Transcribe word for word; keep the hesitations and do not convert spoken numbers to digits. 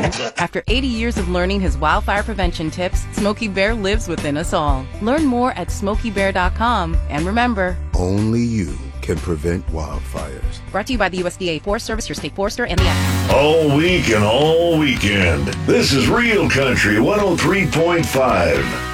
After eighty years of learning his wildfire prevention tips, Smokey Bear lives within us all. Learn more at smokey bear dot com. And remember, only you can prevent wildfires. Brought to you by the U S D A Forest Service, your state forester, and the Ad Council. All week and all weekend. This is Real Country one oh three point five.